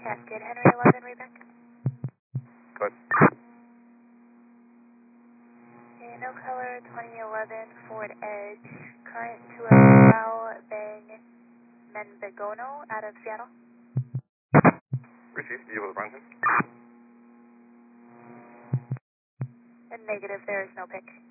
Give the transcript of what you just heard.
Cascade Henry 11, reback. Good. Okay, no color, 2011 Ford Edge, current to a Rao Bang Menbegono out of Seattle. Received. You with Bronson? And negative, there is no pick.